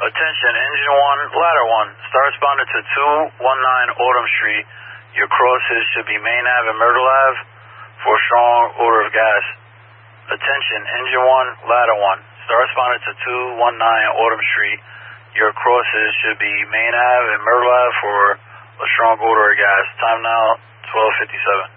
Attention, engine 1, ladder 1. Star responder to 219 Autumn Street. Your crosses should be Main Ave and Myrtle Ave for strong odor of gas. Attention, engine 1, ladder 1. Star responder to 219 Autumn Street. Your crosses should be Main Ave and Myrtle Ave for a strong odor of gas. Time now, 12:57.